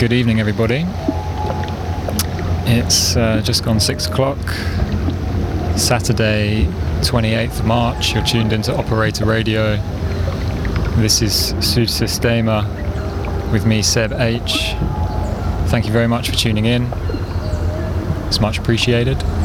Good evening, everybody. It's just gone 6 o'clock, Saturday, 28th of March. You're tuned into Operator Radio. This is Sud Sistema with me, Seb H. Thank you very much for tuning in. It's much appreciated.